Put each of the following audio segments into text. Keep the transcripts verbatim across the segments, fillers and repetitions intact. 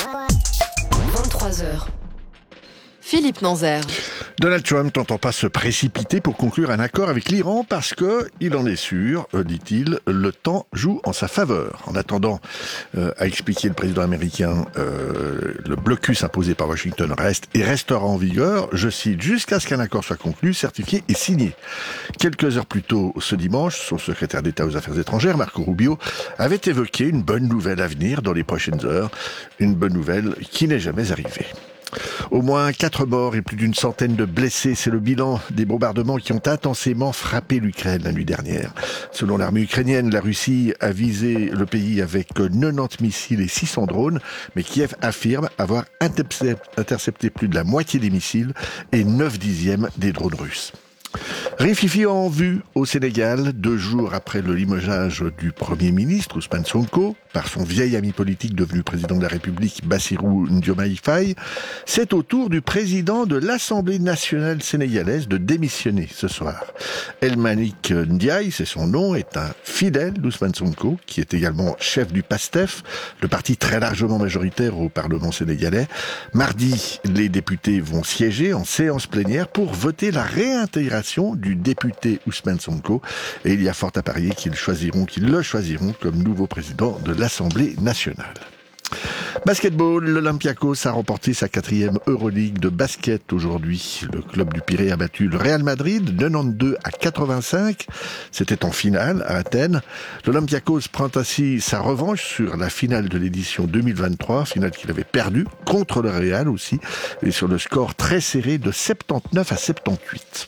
vingt-trois heures. Philippe Nanzer. Donald Trump n'entend pas se précipiter pour conclure un accord avec l'Iran parce que, il en est sûr, dit-il, le temps joue en sa faveur. En attendant, euh, a expliqué le président américain, euh, le blocus imposé par Washington reste et restera en vigueur, je cite, jusqu'à ce qu'un accord soit conclu, certifié et signé. Quelques heures plus tôt, ce dimanche, son secrétaire d'État aux Affaires étrangères, Marco Rubio, avait évoqué une bonne nouvelle à venir dans les prochaines heures, une bonne nouvelle qui n'est jamais arrivée. Au moins quatre morts et plus d'une centaine de blessés, c'est le bilan des bombardements qui ont intensément frappé l'Ukraine la nuit dernière. Selon l'armée ukrainienne, la Russie a visé le pays avec quatre-vingt-dix missiles et six cents drones, mais Kiev affirme avoir intercepté plus de la moitié des missiles et neuf dixièmes des drones russes. Rififi en vue au Sénégal, deux jours après le limogeage du Premier ministre Ousmane Sonko par son vieil ami politique devenu président de la République Bassirou Diomaye Faye, c'est au tour du président de l'Assemblée nationale sénégalaise de démissionner ce soir. El Malick Ndiaye, c'est son nom, est un fidèle d'Ousmane Sonko, qui est également chef du PASTEF, le parti très largement majoritaire au Parlement sénégalais. Mardi, les députés vont siéger en séance plénière pour voter la réintégration du député Ousmane Sonko, et il y a fort à parier qu'ils choisiront, qu'ils le choisiront comme nouveau président de l'Assemblée nationale. Basketball, l'Olympiakos a remporté sa quatrième Euroleague de basket aujourd'hui. Le club du Pirée a battu le Real Madrid, quatre-vingt-douze à quatre-vingt-cinq. C'était en finale à Athènes. L'Olympiakos prend ainsi sa revanche sur la finale de l'édition deux mille vingt-trois, finale qu'il avait perdue contre le Real aussi, et sur le score très serré de soixante-dix-neuf à soixante-dix-huit.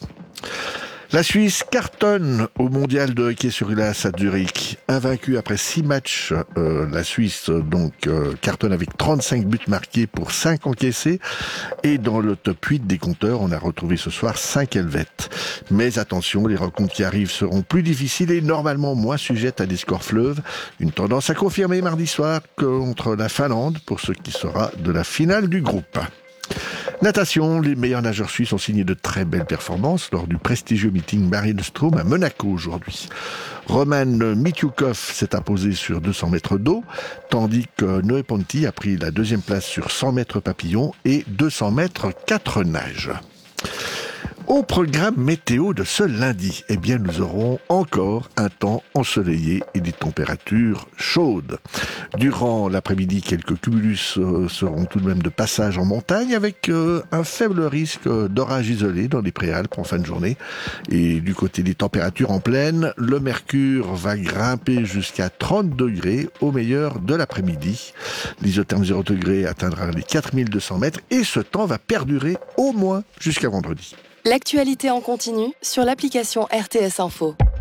La Suisse cartonne au mondial de hockey sur glace à Zurich. Invaincue après six matchs, euh, la Suisse donc euh, cartonne avec trente-cinq buts marqués pour cinq encaissés. Et dans le top huit des compteurs, on a retrouvé ce soir cinq Helvètes. Mais attention, les rencontres qui arrivent seront plus difficiles et normalement moins sujettes à des scores fleuves. Une tendance à confirmer mardi soir contre la Finlande pour ce qui sera de la finale du groupe. Natation, les meilleurs nageurs suisses ont signé de très belles performances lors du prestigieux meeting Marienstrom à Monaco aujourd'hui. Roman Mityoukov s'est imposé sur deux cents mètres d'eau, tandis que Noé Ponti a pris la deuxième place sur cent mètres papillon et deux cents mètres quatre nages. Au programme météo de ce lundi, eh bien, nous aurons encore un temps ensoleillé et des températures chaudes. Durant l'après-midi, quelques cumulus euh, seront tout de même de passage en montagne avec euh, un faible risque d'orage isolé dans les préalpes en fin de journée. Et du côté des températures en plaine, le mercure va grimper jusqu'à trente degrés au meilleur de l'après-midi. L'isotherme zéro degré atteindra les quatre mille deux cents mètres et ce temps va perdurer au moins jusqu'à vendredi. L'actualité en continu sur l'application R T S Info.